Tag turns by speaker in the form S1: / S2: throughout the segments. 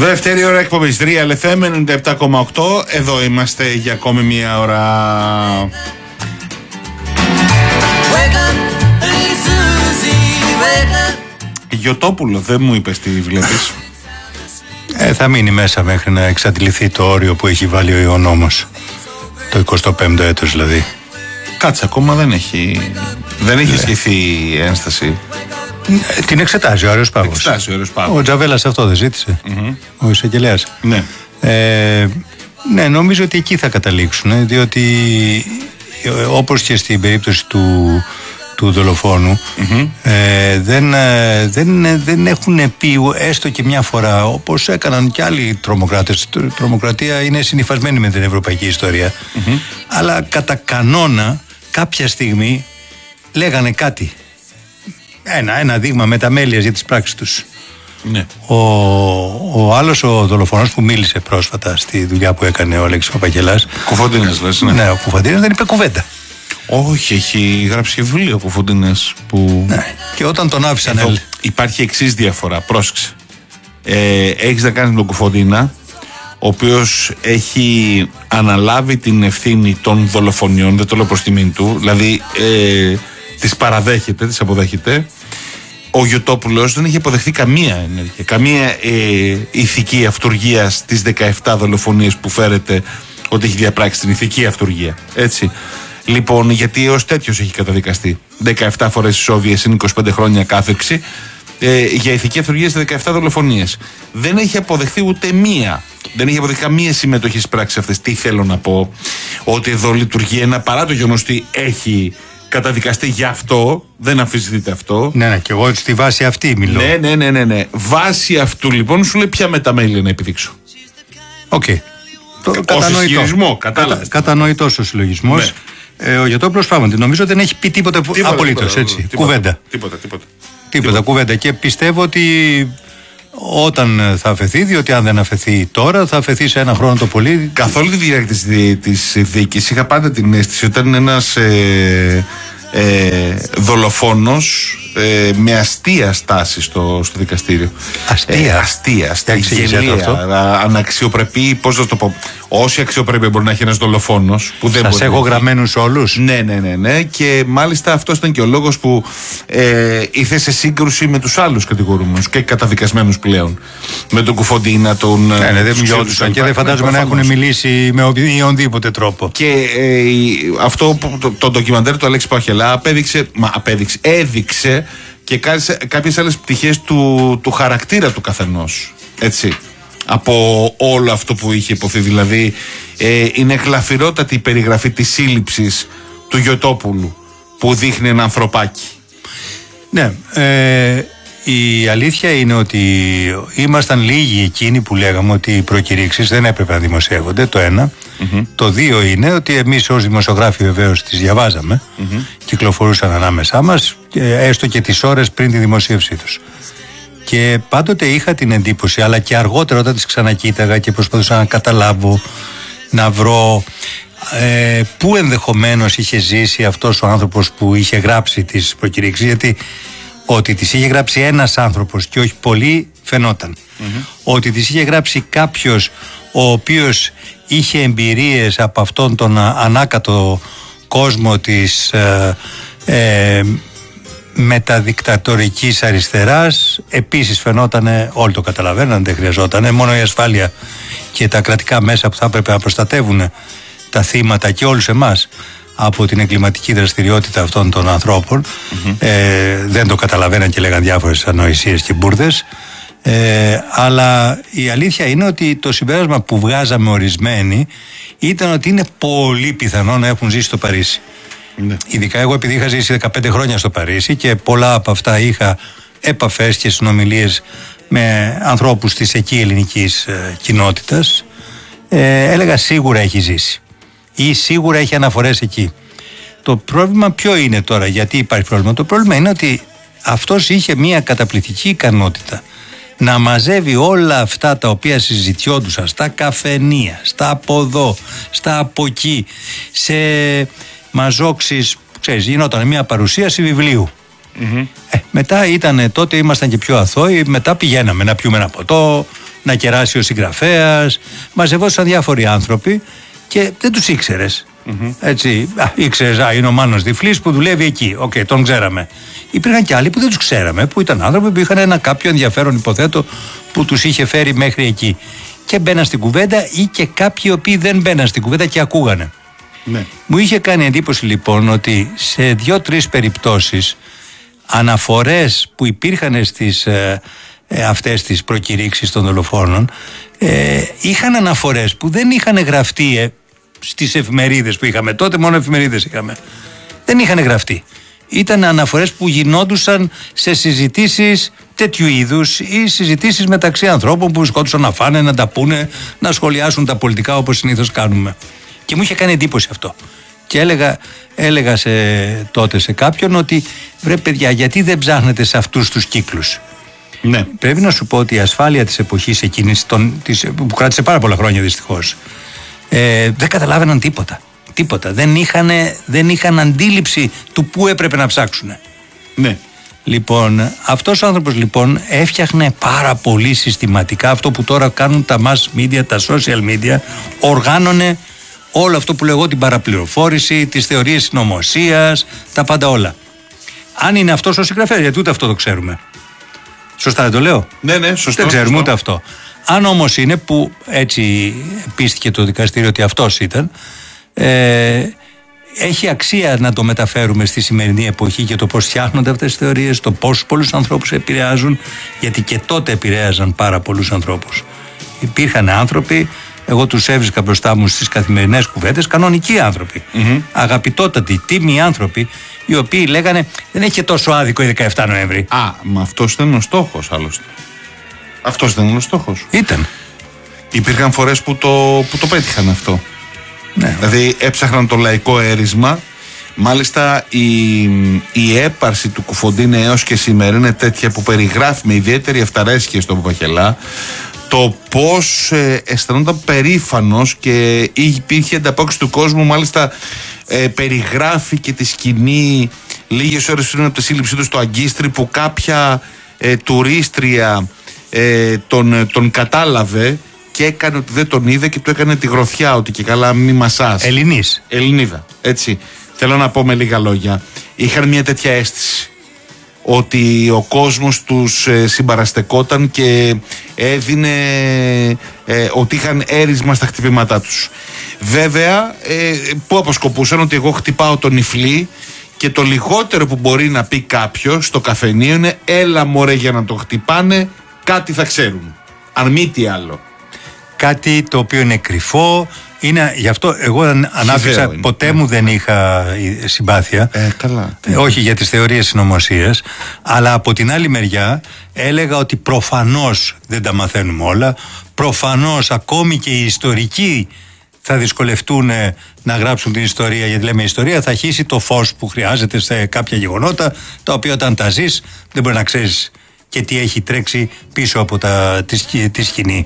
S1: Δεύτερη ώρα εκπομπής Real FM 97,8. Εδώ είμαστε για ακόμη μία ώρα. Γιωτόπουλο, δεν μου είπες τι βλέπεις.
S2: Θα μείνει μέσα μέχρι να εξαντληθεί το όριο που έχει βάλει ο νόμος. Το 25ο έτος δηλαδή.
S1: Κάτσε, ακόμα δεν έχει ισχυθεί η ένσταση.
S2: Την εξετάζει ο Άριος Πάγος. Ο Τζαβέλας αυτό δεν ζήτησε. Ο εισαγγελέας.
S1: Ναι.
S2: Ναι, νομίζω ότι εκεί θα καταλήξουν, διότι όπως και στην περίπτωση του δολοφόνου, δεν έχουν πει έστω και μια φορά, όπως έκαναν και άλλοι τρομοκράτες. Η τρομοκρατία είναι συνυφασμένη με την ευρωπαϊκή ιστορία, αλλά κατά κανόνα κάποια στιγμή λέγανε κάτι, ένα δείγμα μεταμέλειας για τις πράξεις τους.
S1: Ναι.
S2: Ο άλλος, ο δολοφόνος που μίλησε πρόσφατα στη δουλειά που έκανε ο Αλέξης Παπαγγελάς,
S1: Κουφοντίνας λες, ναι.
S2: Ναι, ο Κουφοντίνας δεν είπε κουβέντα.
S1: Όχι, έχει γράψει βιβλίο ο Κουφοντίνας που...
S2: Ναι. Και όταν τον άφησαν...
S1: Εδώ υπάρχει εξής διαφορά, πρόσεξε. Έχεις να κάνεις με τον Κουφοντίνα, ο οποίος έχει αναλάβει την ευθύνη των δολοφονιών, δεν το λέω προς τιμήν του, δηλαδή τις παραδέχεται, τις αποδέχεται. Ο Γιωτόπουλος δεν έχει αποδεχθεί καμία ενέργεια, καμία ηθική αυτουργία στις 17 δολοφονίες που φέρεται ότι έχει διαπράξει την ηθική αυτουργία. Έτσι. Λοιπόν, γιατί ως τέτοιος έχει καταδικαστεί 17 φορές ισόβιες, είναι 25 χρόνια κάθεξη για ηθική αυτουργία σε 17 δολοφονίες. Δεν έχει αποδεχθεί ούτε μία. Δεν έχει αποδεχθεί καμία συμμετοχή στις πράξεις αυτές. Τι θέλω να πω, ότι εδώ λειτουργεί ένα, παρά το γεγονός ότι έχει καταδικαστεί γι' αυτό, δεν αμφισβητείται αυτό.
S2: Ναι, και εγώ στη βάση αυτή μιλώ.
S1: Ναι. Βάση αυτού λοιπόν σου λέει ποια μεταμέλεια να επιδείξω.
S2: Οκ. Κατανοητός ο συλλογισμός. Ναι. Ο Γιωτόπουλος πράγματι νομίζω δεν έχει πει τίποτα απολύτως, έτσι. Κουβέντα. Τίποτα κουβέντα. Και πιστεύω ότι όταν θα αφαιθεί, διότι αν δεν αφαιθεί τώρα, θα αφαιθεί σε ένα χρόνο το πολύ.
S1: Καθ' όλη τη διάρκεια της δίκης είχα πάντα την αίσθηση ότι ήταν ένας δολοφόνος με αστεία στάση στο δικαστήριο. Αστεία, γελία, αναξιοπρεπή, πώς να το πω. Όση αξιοπρέπεια μπορεί να έχει ένας δολοφόνος που δεν
S2: σας έχω γραμμένους όλους.
S1: Ναι. Και μάλιστα αυτός ήταν και ο λόγος που ήρθε σε σύγκρουση με τους άλλους κατηγορούμενους και καταδικασμένους πλέον. Με τον Κουφοντίνα, τον. Ναι,
S2: δεν μιλιόντουσαν και δεν φαντάζομαι να έχουν μιλήσει με οποιονδήποτε τρόπο.
S1: Και αυτό το ντοκιμαντέρ του Αλέξη Παπαγγελά έδειξε και κάποιες άλλες πτυχές του χαρακτήρα του καθενός. Έτσι. Από όλο αυτό που είχε υποθεί. Δηλαδή είναι γλαφυρότατη η περιγραφή της σύλληψης του Γιωτόπουλου που δείχνει ένα ανθρωπάκι.
S2: Ναι, η αλήθεια είναι ότι ήμασταν λίγοι εκείνοι που λέγαμε ότι οι προκηρύξεις δεν έπρεπε να δημοσιεύονται, το ένα. Το δύο είναι ότι εμείς ως δημοσιογράφοι βεβαίως τις διαβάζαμε, κυκλοφορούσαν ανάμεσά μας, έστω και τις ώρες πριν τη δημοσίευσή τους. Και πάντοτε είχα την εντύπωση, αλλά και αργότερα όταν τις ξανακοίταγα και προσπαθούσα να καταλάβω, να βρω πού ενδεχομένως είχε ζήσει αυτός ο άνθρωπος που είχε γράψει τις προκηρύξεις, γιατί ότι τις είχε γράψει ένας άνθρωπος και όχι πολλοί φαινόταν. Ότι τις είχε γράψει κάποιος ο οποίος είχε εμπειρίες από αυτόν τον ανάκατο κόσμο της μεταδικτατορικής αριστεράς, επίσης φαινότανε, όλοι το καταλαβαίναν, δεν χρειαζόταν, μόνο η ασφάλεια και τα κρατικά μέσα που θα έπρεπε να προστατεύουν τα θύματα και όλους εμάς από την εγκληματική δραστηριότητα αυτών των ανθρώπων, δεν το καταλαβαίναν και λέγαν διάφορες ανοησίες και μπουρδες, αλλά η αλήθεια είναι ότι το συμπέρασμα που βγάζαμε ορισμένοι ήταν ότι είναι πολύ πιθανό να έχουν ζήσει στο Παρίσι. Ναι. Ειδικά εγώ, επειδή είχα ζήσει 15 χρόνια στο Παρίσι και πολλά από αυτά είχα επαφές και συνομιλίες με ανθρώπους της εκεί ελληνικής κοινότητας, έλεγα σίγουρα έχει ζήσει ή σίγουρα έχει αναφορές εκεί. Το πρόβλημα ποιο είναι τώρα, γιατί υπάρχει πρόβλημα? Το πρόβλημα είναι ότι αυτός είχε μια καταπληκτική ικανότητα να μαζεύει όλα αυτά τα οποία συζητιόντουσαν στα καφενεία, στα από εδώ, στα από εκεί, σε μαζόξεις, ξέρεις, γινόταν μια παρουσίαση βιβλίου. Μετά τότε ήμασταν και πιο αθώοι, μετά πηγαίναμε να πιούμε ένα ποτό, να κεράσει ο συγγραφέας. Μαζευόντουσαν διάφοροι άνθρωποι και δεν τους ήξερες. Έτσι, ήξερες, είναι ο Μάνος Διφλής που δουλεύει εκεί. Οκ, τον ξέραμε. Υπήρχαν και άλλοι που δεν τους ξέραμε, που ήταν άνθρωποι που είχαν ένα κάποιο ενδιαφέρον, υποθέτω, που τους είχε φέρει μέχρι εκεί. Και μπαίναν στην κουβέντα ή και κάποιοι οι οποίοι δεν μπαίναν στην κουβέντα και ακούγανε.
S1: Ναι.
S2: Μου είχε κάνει εντύπωση λοιπόν ότι σε 2-3 περιπτώσεις αναφορές που υπήρχαν στις αυτές τις προκηρύξεις των δολοφόνων είχαν αναφορές που δεν είχαν γραφτεί στις εφημερίδες που είχαμε τότε, μόνο εφημερίδες είχαμε. Δεν είχαν γραφτεί. Ήταν αναφορές που γινόντουσαν σε συζητήσεις τέτοιου είδους ή συζητήσεις μεταξύ ανθρώπων που βρισκόντουσαν να φάνε, να τα πούνε, να σχολιάσουν τα πολιτικά όπως συνήθως κάνουμε. Και μου είχε κάνει εντύπωση αυτό. Και έλεγα τότε σε κάποιον ότι βρε παιδιά, γιατί δεν ψάχνετε σε αυτούς τους κύκλους.
S1: Ναι.
S2: Πρέπει να σου πω ότι η ασφάλεια της εποχής εκείνης, που κράτησε πάρα πολλά χρόνια δυστυχώς, δεν καταλάβαιναν τίποτα. Δεν είχαν αντίληψη του πού έπρεπε να ψάξουν.
S1: Ναι.
S2: Λοιπόν, αυτός ο άνθρωπος λοιπόν έφτιαχνε πάρα πολύ συστηματικά αυτό που τώρα κάνουν τα mass media, τα social media, οργάνωνε όλο αυτό που λέγω, την παραπληροφόρηση, τις θεωρίες συνωμοσίας, τα πάντα όλα. Αν είναι αυτός ο συγγραφέας, γιατί ούτε αυτό το ξέρουμε. Σωστά δεν το λέω?
S1: Ναι, σωστό.
S2: Δεν ξέρουμε ούτε αυτό. Αν όμως είναι, που έτσι πίστηκε το δικαστήριο ότι αυτός ήταν, έχει αξία να το μεταφέρουμε στη σημερινή εποχή και το πώς φτιάχνονται αυτές τις θεωρίες, το πόσους πολλούς ανθρώπους επηρεάζουν, γιατί και τότε επηρέαζαν πάρα πολλούς ανθρώπους. Υπήρχαν άνθρωποι, εγώ τους έβρισκα μπροστά μου στις καθημερινές κουβέντες, κανονικοί άνθρωποι, αγαπητότατοι, τίμοι άνθρωποι, οι οποίοι λέγανε δεν έχει και τόσο άδικο η 17 Νοέμβρη.
S1: Μα αυτός ήταν ο στόχος άλλωστε. Αυτός ήταν ο στόχος.
S2: Ήταν.
S1: Υπήρχαν φορές που το πέτυχαν αυτό.
S2: Ναι.
S1: Δηλαδή έψαχναν το λαϊκό έρισμα. Μάλιστα η έπαρση του Κουφοντίνα έως και σήμερα είναι τέτοια που περιγράφει με ιδιαίτερη αυταρέσκεια στον Παπαχελά το πώς αισθανόταν περήφανος και υπήρχε ανταπόκριση του κόσμου. Μάλιστα περιγράφει και τη σκηνή λίγες ώρες πριν από τη σύλληψή του στο Αγκίστρι, που κάποια τουρίστρια τον κατάλαβε και έκανε ότι δεν τον είδε και του έκανε τη γροθιά ότι και καλά μη μασάς. Ελληνίδα, έτσι. Θέλω να πω με λίγα λόγια, είχαν μια τέτοια αίσθηση ότι ο κόσμος τους συμπαραστεκόταν και έδινε ότι είχαν έρισμα στα χτυπήματά τους. Βέβαια, που αποσκοπούσαν ότι εγώ χτυπάω τον Ιφλή και το λιγότερο που μπορεί να πει κάποιος στο καφενείο είναι έλα μωρέ για να το χτυπάνε, κάτι θα ξέρουν. Αν μη τι άλλο. Κάτι
S2: το οποίο είναι κρυφό. Γι' αυτό εγώ ανάφηξα, ποτέ μου δεν είχα συμπάθεια.
S1: Καλά.
S2: Όχι για τις θεωρίες συνωμοσίας, αλλά από την άλλη μεριά έλεγα ότι προφανώς δεν τα μαθαίνουμε όλα. Προφανώς ακόμη και οι ιστορικοί θα δυσκολευτούν να γράψουν την ιστορία, γιατί λέμε η ιστορία θα χύσει το φως που χρειάζεται σε κάποια γεγονότα, τα οποία όταν τα ζεις δεν μπορεί να ξέρεις και τι έχει τρέξει πίσω από τη σκηνή.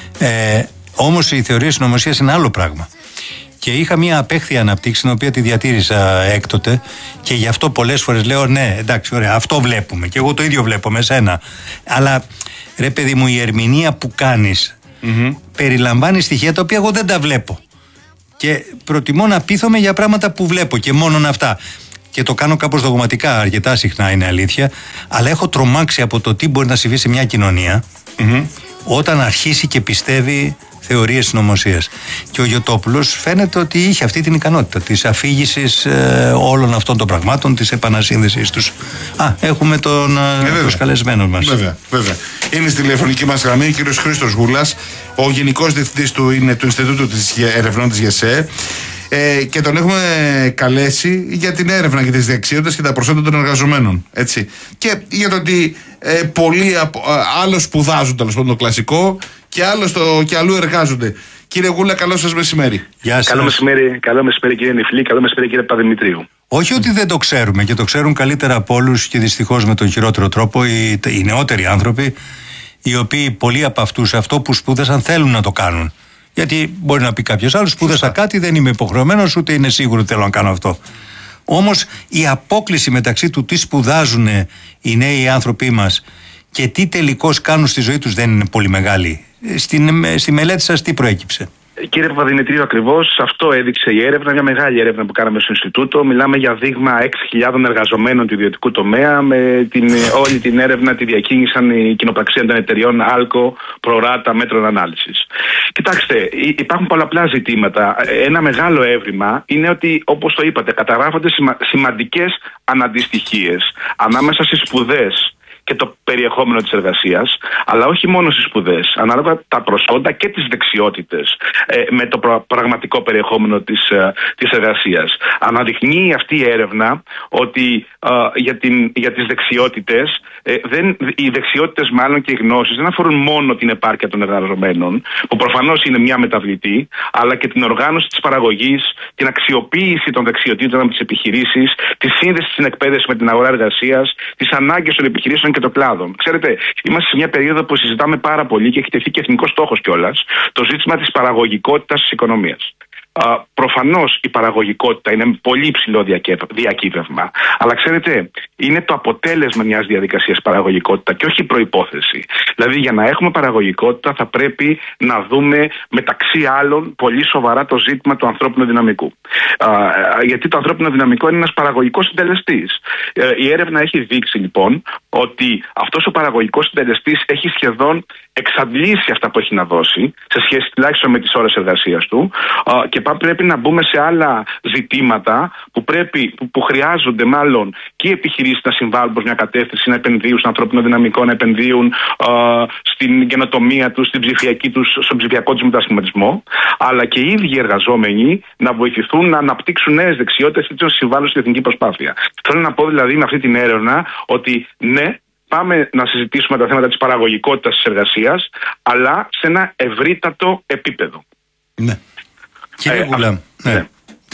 S2: Όμως η θεωρία συνωμοσίας είναι άλλο πράγμα. Και είχα μια απέχθεια αναπτύξη, την οποία τη διατήρησα έκτοτε, και γι' αυτό πολλές φορές λέω ναι, εντάξει, ωραία, αυτό βλέπουμε. Και εγώ το ίδιο βλέπω με σένα. Αλλά ρε παιδί μου, η ερμηνεία που κάνεις περιλαμβάνει στοιχεία τα οποία εγώ δεν τα βλέπω. Και προτιμώ να πείθομαι για πράγματα που βλέπω και μόνον αυτά. Και το κάνω κάπως δογματικά, αρκετά συχνά είναι αλήθεια. Αλλά έχω τρομάξει από το τι μπορεί να συμβεί σε μια κοινωνία όταν αρχίσει και πιστεύει θεωρίες συνωμοσίας. Και ο Γιωτόπουλος φαίνεται ότι είχε αυτή την ικανότητα της αφήγησης όλων αυτών των πραγμάτων, της επανασύνδεσης τους. Έχουμε τον καλεσμένο μας.
S1: Βέβαια. Είναι στη τηλεφωνική μας γραμμή ο κύριος Χρήστος Γούλας, ο Γενικός Διευθυντής του Ινστιτούτου της Ερευνών της ΓΕΣΕ, και τον έχουμε καλέσει για την έρευνα και τις δεξιότητες και τα προσόντα των εργαζομένων. Έτσι. Και για το ότι πολλοί άλλο σπουδάζουν τέλος πάντων το κλασικό και αλλού εργάζονται. Κύριε Γούλα, καλό σας μεσημέρι.
S2: Γεια σας.
S3: Καλό μεσημέρι κύριε Νιφλή, καλό μεσημέρι κύριε Παπαδημητρίου.
S2: Όχι ότι δεν το ξέρουμε, και το ξέρουν καλύτερα από όλους, και δυστυχώς με τον χειρότερο τρόπο οι νεότεροι άνθρωποι, οι οποίοι πολλοί από αυτούς αυτό που σπούδασαν θέλουν να το κάνουν. Γιατί μπορεί να πει κάποιος άλλος, σπούδασα κάτι, δεν είμαι υποχρεωμένος, ούτε είναι σίγουρο ότι θέλω να κάνω αυτό. Όμως η απόκλιση μεταξύ του τι σπουδάζουν οι νέοι άνθρωποι μας και τι τελικώς κάνουν στη ζωή τους δεν είναι πολύ μεγάλη. Στη μελέτη σας τι προέκυψε?
S3: Κύριε Παπαδημητρίου, ακριβώς αυτό έδειξε η έρευνα, μια μεγάλη έρευνα που κάναμε στο Ινστιτούτο. Μιλάμε για δείγμα 6.000 εργαζομένων του ιδιωτικού τομέα. Με όλη την έρευνα τη διακίνησαν η κοινοπραξία των εταιριών Άλκο, Προράτα, Μέτρων Ανάλυσης. Κοιτάξτε, υπάρχουν πολλαπλά ζητήματα. Ένα μεγάλο έβριμα είναι ότι, όπως το είπατε, καταγράφονται σημαντικές αναντιστοιχίες ανάμεσα στις σπουδές και το περιεχόμενο της εργασίας, αλλά όχι μόνο στις σπουδές, ανάλογα τα προσόντα και τις δεξιότητες με το πραγματικό περιεχόμενο της εργασίας. Αναδεικνύει αυτή η έρευνα ότι για τις δεξιότητες, οι δεξιότητες μάλλον και οι γνώσεις δεν αφορούν μόνο την επάρκεια των εργαζομένων, που προφανώς είναι μια μεταβλητή, αλλά και την οργάνωση της παραγωγής, την αξιοποίηση των δεξιοτήτων από τις επιχειρήσεις, τη σύνδεση στην εκπαίδευση με την αγορά εργασίας, τις ανάγκες των επιχειρήσεων και των κλάδων. Ξέρετε, είμαστε σε μια περίοδο που συζητάμε πάρα πολύ και έχει τεθεί και εθνικός στόχος κιόλας, το ζήτημα της παραγωγικότητας της οικονομίας. Προφανώς η παραγωγικότητα είναι πολύ υψηλό διακύβευμα, αλλά ξέρετε, είναι το αποτέλεσμα μιας διαδικασίας παραγωγικότητα και όχι η προϋπόθεση. Δηλαδή, για να έχουμε παραγωγικότητα, θα πρέπει να δούμε μεταξύ άλλων πολύ σοβαρά το ζήτημα του ανθρώπινου δυναμικού. Γιατί το ανθρώπινο δυναμικό είναι ένας παραγωγικός συντελεστής. Η έρευνα έχει δείξει λοιπόν ότι αυτός ο παραγωγικός συντελεστής έχει σχεδόν εξαντλήσει αυτά που έχει να δώσει, σε σχέση τουλάχιστον με τις ώρες εργασίας του, και πρέπει να μπούμε σε άλλα ζητήματα που χρειάζονται μάλλον και οι επιχειρήσεις να συμβάλλουν προς μια κατεύθυνση, να επενδύουν στο ανθρώπινο δυναμικό, να επενδύουν στην καινοτομία τους, στον ψηφιακό τους μετασχηματισμό, αλλά και οι ίδιοι εργαζόμενοι να βοηθηθούν να αναπτύξουν νέες δεξιότητες και να συμβάλλουν στην εθνική προσπάθεια. Θέλω να πω δηλαδή με αυτή την έρευνα ότι ναι, πάμε να συζητήσουμε τα θέματα της παραγωγικότητας της εργασίας, αλλά σε ένα ευρύτατο επίπεδο.
S2: Ναι. Κύριε Γουλά, ναι.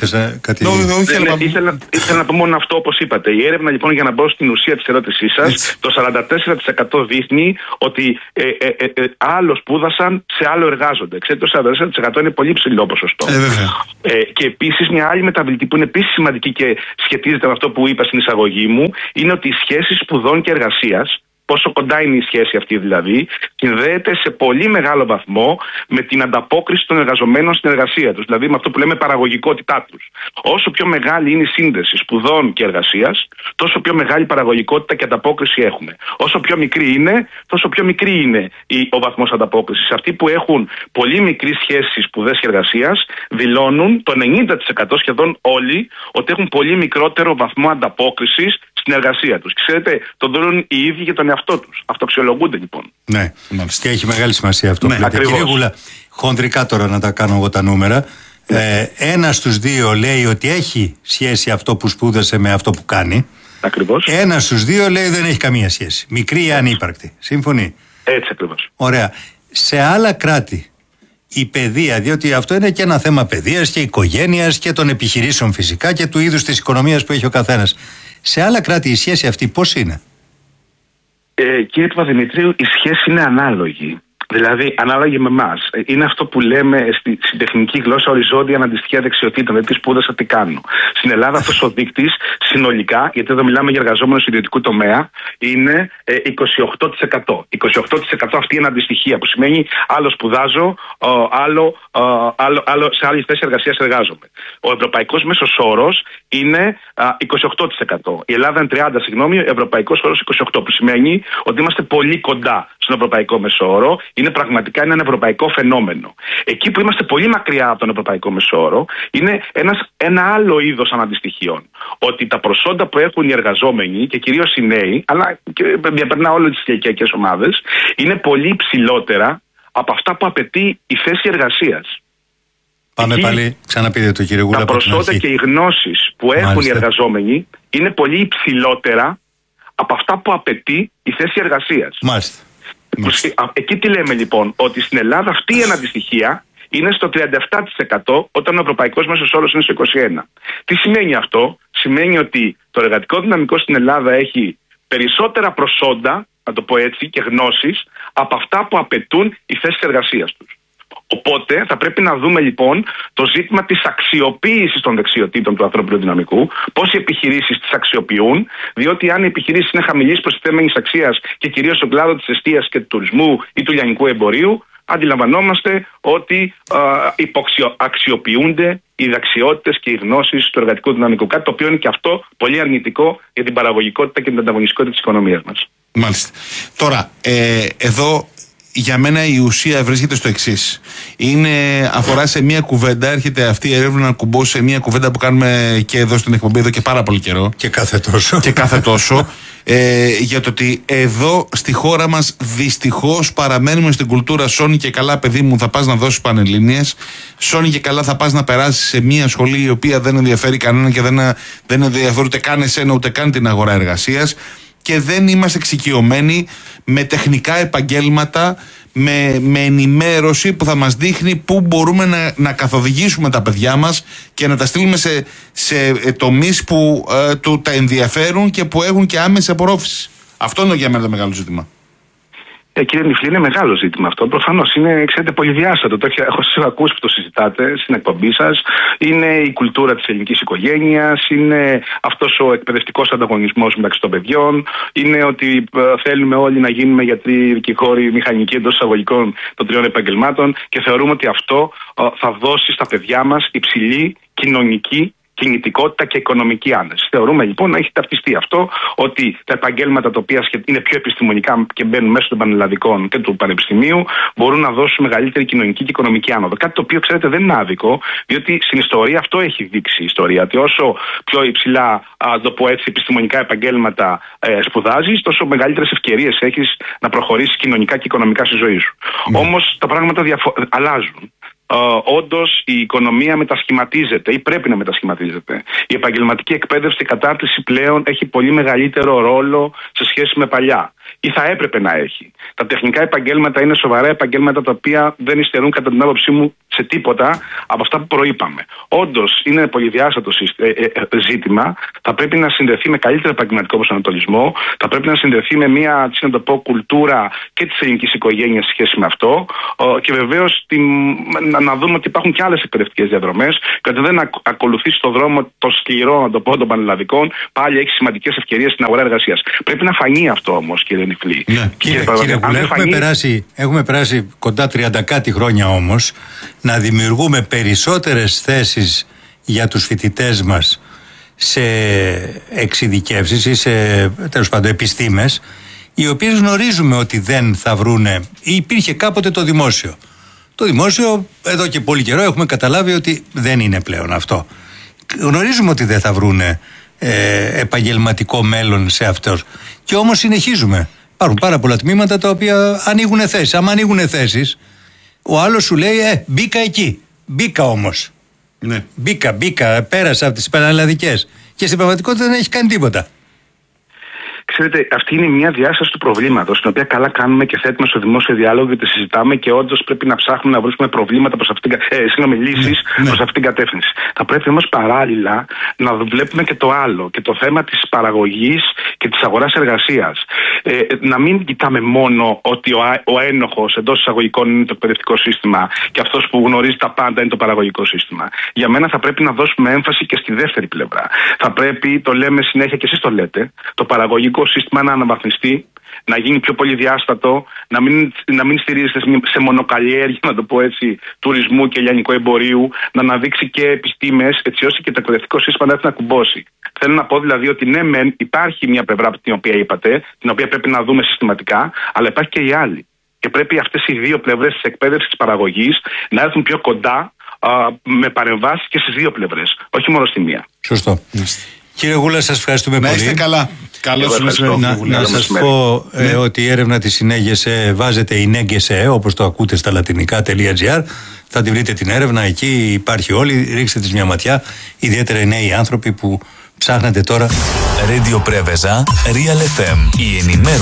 S3: Ήθελα να πω μόνο αυτό, όπως είπατε. Η έρευνα λοιπόν, για να μπω στην ουσία της ερώτησής σας, το 44% δείχνει ότι άλλο σπούδασαν, σε άλλο εργάζονται. Ξέρετε, το 44% είναι πολύ ψηλό ποσοστό. Και επίσης μια άλλη μεταβλητή που είναι επίσης σημαντική και σχετίζεται με αυτό που είπα στην εισαγωγή μου, είναι ότι οι σχέσεις σπουδών και εργασίας, πόσο κοντά είναι η σχέση αυτή δηλαδή, συνδέεται σε πολύ μεγάλο βαθμό με την ανταπόκριση των εργαζομένων στην εργασία τους. Δηλαδή με αυτό που λέμε παραγωγικότητά τους. Όσο πιο μεγάλη είναι η σύνδεση σπουδών και εργασίας, τόσο πιο μεγάλη παραγωγικότητα και ανταπόκριση έχουμε. Όσο πιο μικρή είναι, τόσο πιο μικρή είναι ο βαθμός ανταπόκρισης. Αυτοί που έχουν πολύ μικρή σχέση σπουδές και εργασίας δηλώνουν το 90% σχεδόν όλοι ότι έχουν πολύ μικρότερο βαθμό ανταπόκρισης στην εργασία τους. Ξέρετε, το δίνουν οι ίδιοι για τον εαυτό τους. Αυτοαξιολογούνται λοιπόν.
S2: Ναι, και έχει μεγάλη σημασία αυτό. Ναι, κύριε Γουλά, χοντρικά τώρα να τα κάνω εγώ τα νούμερα. Ένας στους δύο λέει ότι έχει σχέση αυτό που σπούδασε με αυτό που κάνει.
S3: Ακριβώς.
S2: Ένας στους δύο λέει δεν έχει καμία σχέση. Μικρή ή ανύπαρκτη. Σύμφωνοι?
S3: Έτσι ακριβώς.
S2: Ωραία. Σε άλλα κράτη η παιδεία, διότι αυτό είναι και ένα θέμα παιδείας και οικογένειας και των επιχειρήσεων φυσικά και του είδους της οικονομίας που έχει ο καθένας. Σε άλλα κράτη η σχέση αυτή πώς είναι?
S3: Κύριε Παπαδημητρίου, η σχέση είναι ανάλογη. Δηλαδή, ανάλογη με εμάς. Είναι αυτό που λέμε στην τεχνική γλώσσα οριζόντια αναντιστοιχεία δεξιοτήτων. Δηλαδή, τι σπούδασα, τι κάνω. Στην Ελλάδα, αυτός ο δείκτης συνολικά, γιατί εδώ μιλάμε για εργαζόμενους του ιδιωτικού τομέα, είναι 28%. 28% αυτή είναι αντιστοιχεία, που σημαίνει άλλο σπουδάζω, άλλο σε άλλη θέση εργασίας εργάζομαι. Ο ευρωπαϊκός μέσος όρος είναι 28%. Η Ελλάδα είναι 30%, συγγνώμη, ο ευρωπαϊκός όρος 28%, που σημαίνει ότι είμαστε πολύ κοντά στον ευρωπαϊκό μέσο όρο. Είναι πραγματικά ένα ευρωπαϊκό φαινόμενο. Εκεί που είμαστε πολύ μακριά από τον ευρωπαϊκό μέσο όρο είναι ένα άλλο είδος αναντιστοιχείων. Ότι τα προσόντα που έχουν οι εργαζόμενοι και κυρίως οι νέοι, αλλά και διαπερνά όλες τις ηλικιακές ομάδες, είναι πολύ υψηλότερα από αυτά που απαιτεί η θέση εργασίας.
S2: Πάμε εκεί, πάλι, ξαναπείτε το κύριε Γουλά.
S3: Τα προσόντα και οι γνώσεις που έχουν οι εργαζόμενοι είναι πολύ υψηλότερα από αυτά που απαιτεί η θέση εργασίας.
S2: Μάλιστα.
S3: Εκεί τι λέμε λοιπόν? Ότι στην Ελλάδα αυτή η αναντιστοιχεία είναι στο 37% όταν ο ευρωπαϊκός μέσος όρος είναι στο 21%. Τι σημαίνει αυτό? Σημαίνει ότι το εργατικό δυναμικό στην Ελλάδα έχει περισσότερα προσόντα, να το πω έτσι, και γνώσεις από αυτά που απαιτούν οι θέσεις εργασίας τους. Οπότε θα πρέπει να δούμε λοιπόν το ζήτημα της αξιοποίησης των δεξιοτήτων του ανθρώπινου δυναμικού, πώς οι επιχειρήσεις τις αξιοποιούν, διότι αν οι επιχειρήσεις είναι χαμηλής προστιθέμενης αξίας και κυρίως στον κλάδο της εστίας και του τουρισμού ή του λιανικού εμπορίου, αντιλαμβανόμαστε ότι αξιοποιούνται οι δεξιότητες και οι γνώσεις του εργατικού δυναμικού. Κάτι το οποίο είναι και αυτό πολύ αρνητικό για την παραγωγικότητα και την ανταγωνιστικότητα της οικονομίας μας.
S1: Μάλιστα. Τώρα, εδώ για μένα η ουσία βρίσκεται στο εξής. Αφορά σε μία κουβέντα, έρχεται αυτή η έρευνα να κουμπώσει σε μία κουβέντα που κάνουμε και εδώ στην εκπομπή εδώ και πάρα πολύ καιρό.
S2: Και κάθε τόσο.
S1: Και κάθε τόσο. Για το ότι εδώ στη χώρα μας δυστυχώς παραμένουμε στην κουλτούρα σώνει και καλά παιδί μου θα πας να δώσεις πανελλήνιες, σώνει και καλά θα πας να περάσεις σε μία σχολή η οποία δεν ενδιαφέρει κανέναν και δεν ενδιαφέρει ούτε καν εσένα ούτε καν την αγορά εργασίας, και δεν είμαστε εξοικειωμένοι με τεχνικά επαγγέλματα, με ενημέρωση που θα μας δείχνει πού μπορούμε να καθοδηγήσουμε τα παιδιά μας και να τα στείλουμε σε τομείς που τα ενδιαφέρουν και που έχουν και άμεση απορρόφηση. Αυτό είναι για μένα το μεγάλο ζήτημα.
S3: Κύριε Νιφλή, είναι μεγάλο ζήτημα αυτό. Προφανώς είναι, ξέρετε, πολυδιάστατο. Έχω ακούσει που το συζητάτε στην εκπομπή σας. Είναι η κουλτούρα της ελληνικής οικογένειας, είναι αυτός ο εκπαιδευτικός ανταγωνισμός μεταξύ των παιδιών, είναι ότι θέλουμε όλοι να γίνουμε γιατροί, δικηγόροι, μηχανικοί εντός εισαγωγικών των τριών επαγγελμάτων και θεωρούμε ότι αυτό θα δώσει στα παιδιά μας υψηλή κοινωνική κινητικότητα και οικονομική άνεση. Θεωρούμε λοιπόν να έχει ταυτιστεί αυτό, ότι τα επαγγέλματα τα οποία είναι πιο επιστημονικά και μπαίνουν μέσω των πανελλαδικών και του πανεπιστημίου μπορούν να δώσουν μεγαλύτερη κοινωνική και οικονομική άνοδο. Κάτι το οποίο, ξέρετε, δεν είναι άδικο, διότι στην ιστορία αυτό έχει δείξει η ιστορία. Ότι όσο πιο υψηλά, το πω έτσι, επιστημονικά επαγγέλματα σπουδάζεις, τόσο μεγαλύτερες ευκαιρίες έχεις να προχωρήσεις κοινωνικά και οικονομικά στη ζωή σου. Όμως τα πράγματα αλλάζουν. Όντως η οικονομία μετασχηματίζεται ή πρέπει να μετασχηματίζεται. Η επαγγελματική εκπαίδευση και κατάρτιση πλέον έχει πολύ μεγαλύτερο ρόλο σε σχέση με παλιά. Ή θα έπρεπε να έχει. Τα τεχνικά επαγγέλματα είναι σοβαρά επαγγέλματα τα οποία δεν υστερούν κατά την άποψή μου σε τίποτα από αυτά που προείπαμε. Όντως είναι πολυδιάστατο ζήτημα. Θα πρέπει να συνδεθεί με καλύτερο επαγγελματικό προσανατολισμό. Θα πρέπει να συνδεθεί με μια, να το πω, κουλτούρα και της ελληνικής οικογένειας σε σχέση με αυτό. Και βεβαίως να δούμε ότι υπάρχουν και άλλες εκπαιδευτικές διαδρομές. Και ότι δεν ακολουθείς το δρόμο το σκληρό, να το πω, των πανελλαδικών, πάλι έχει σημαντικές ευκαιρίες στην αγορά εργασίας. Πρέπει να φανεί αυτό όμως, κύριε Νιφλή.
S2: Ναι. Κύριε Βουλέ, έχουμε περάσει κοντά 30 κάτι χρόνια όμως να δημιουργούμε περισσότερες θέσεις για τους φοιτητές μας σε εξειδικεύσεις ή σε, τέλος πάντων, επιστήμες, οι οποίες γνωρίζουμε ότι δεν θα βρούνε. Υπήρχε κάποτε το δημόσιο. Το δημόσιο εδώ και πολύ καιρό έχουμε καταλάβει ότι δεν είναι πλέον αυτό. Γνωρίζουμε ότι δεν θα βρούνε επαγγελματικό μέλλον σε αυτό. Και όμως συνεχίζουμε. Υπάρχουν πάρα πολλά τμήματα τα οποία ανοίγουν θέσεις. Αν ανοίγουν θέσεις, ο άλλος σου λέει μπήκα εκεί. Μπήκα όμως. Ναι. Μπήκα, πέρασα από τις πανελλαδικές. Και στην πραγματικότητα δεν έχει κάνει τίποτα.
S3: Ξέρετε, αυτή είναι μια διάσταση του προβλήματος, την οποία καλά κάνουμε και θέτουμε στο δημόσιο διάλογο και τη συζητάμε, και όντως πρέπει να ψάχνουμε να βρούμε προβλήματα προς αυτήν λύσεις προς αυτήν την κατεύθυνση. Θα πρέπει όμως παράλληλα να βλέπουμε και το άλλο, και το θέμα της παραγωγής και της αγοράς εργασίας. Να μην κοιτάμε μόνο ότι ο ένοχος εντός εισαγωγικών είναι το εκπαιδευτικό σύστημα και αυτός που γνωρίζει τα πάντα είναι το παραγωγικό σύστημα. Για μένα θα πρέπει να δώσουμε έμφαση και στη δεύτερη πλευρά. Θα πρέπει, το λέμε συνέχεια και εσείς το λέτε, το παραγωγικό σύστημα να αναβαθμιστεί, να γίνει πιο πολυδιάστατο, να μην στηρίζεται σε μονοκαλλιέργεια, να το πω έτσι, τουρισμού και λιανικού εμπορίου, να αναδείξει και επιστήμες, έτσι ώστε και το εκπαιδευτικό σύστημα να έρθει να κουμπώσει. Θέλω να πω δηλαδή ότι ναι, μεν υπάρχει μια πλευρά την οποία είπατε, την οποία πρέπει να δούμε συστηματικά, αλλά υπάρχει και η άλλη. Και πρέπει αυτές οι δύο πλευρές της εκπαίδευσης, της παραγωγής, να έρθουν πιο κοντά με παρεμβάσεις και στις δύο πλευρές, όχι μόνο στη μία.
S2: Σωστό. Κύριε Γούλα, σας ευχαριστούμε πολύ.
S1: Να είστε καλά. Καλώς
S2: να σας πω ότι η έρευνα της συνέγεσαι βάζεται «Ινέγεσαι», όπως το ακούτε στα λατινικά.gr. Θα τη βρείτε την έρευνα, εκεί υπάρχει όλη. Ρίξτε της μια ματιά, ιδιαίτερα οι νέοι άνθρωποι που ψάχνετε τώρα.
S4: Radio Preveza, Real FM. Η ενημέρωση